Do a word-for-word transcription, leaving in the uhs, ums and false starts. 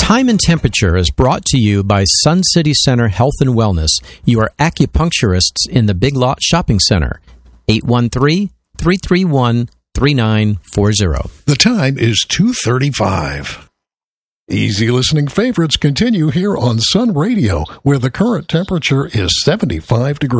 Time and Temperature is brought to you by Sun City Center Health and Wellness, your acupuncturists in the Big Lot Shopping Center. eight one three, three three one, three nine four zero. The time is two thirty-five. Easy listening favorites continue here on Sun Radio, where the current temperature is seventy-five degrees.